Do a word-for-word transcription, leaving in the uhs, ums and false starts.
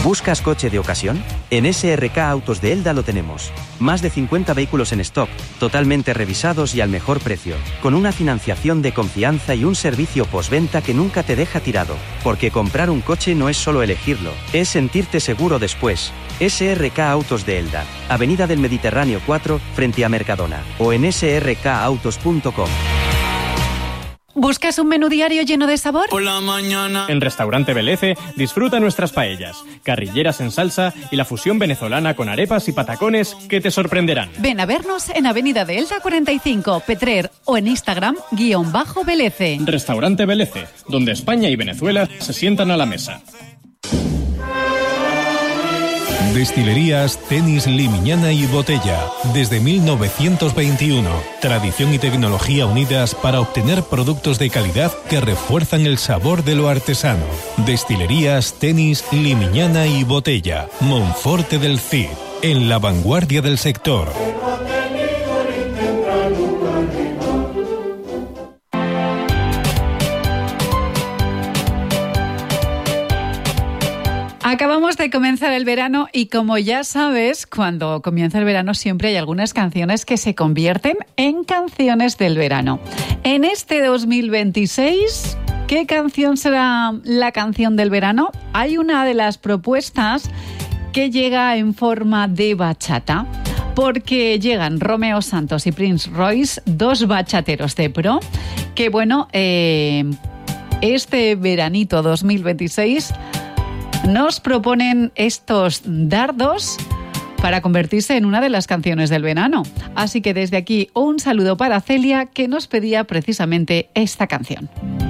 ¿Buscas coche de ocasión? En S R K Autos de Elda lo tenemos. Más de cincuenta vehículos en stock, totalmente revisados y al mejor precio, con una financiación de confianza y un servicio postventa que nunca te deja tirado. Porque comprar un coche no es solo elegirlo, es sentirte seguro después. S R K Autos de Elda, Avenida del Mediterráneo cuatro, frente a Mercadona, o en s r k autos punto com. ¿Buscas un menú diario lleno de sabor? Por la mañana. En Restaurante Belece disfruta nuestras paellas, carrilleras en salsa y la fusión venezolana con arepas y patacones que te sorprenderán. Ven a vernos en Avenida de Elda cuarenta y cinco, Petrer, o en Instagram, guión bajo Belece. Restaurante Belece, donde España y Venezuela se sientan a la mesa. Destilerías Tenis Limiñana y Botella. Desde mil novecientos veintiuno. Tradición y tecnología unidas para obtener productos de calidad que refuerzan el sabor de lo artesano. Destilerías Tenis Limiñana y Botella. Monforte del Cid. En la vanguardia del sector. Acabamos de comenzar el verano y como ya sabes, cuando comienza el verano siempre hay algunas canciones que se convierten en canciones del verano. En este dos mil veintiséis, ¿qué canción será la canción del verano? Hay una de las propuestas que llega en forma de bachata, porque llegan Romeo Santos y Prince Royce, dos bachateros de pro, que bueno, eh, este veranito dos mil veintiséis nos proponen estos dardos para convertirse en una de las canciones del verano. Así que desde aquí un saludo para Celia, que nos pedía precisamente esta canción.